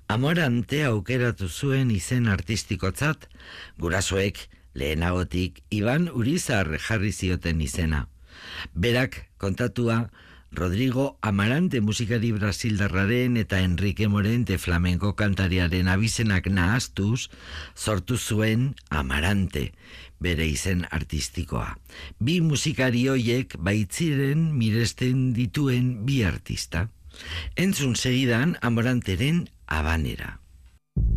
Amarante aukeratu zuen izen artistikotzat, gurasoek lehenagotik Iban Urizar jarri zioten izena. Berak kontatua Rodrigo Amarante musikari brasildarraren eta Enrique Morente flamenko kantariaren abizenak nahastuz sortu zuen Amarante, bere izen artistikoa. Bi musikari hoiek baitziren miresten dituen bi artista. Entzun segidan Amaranteren Habanera.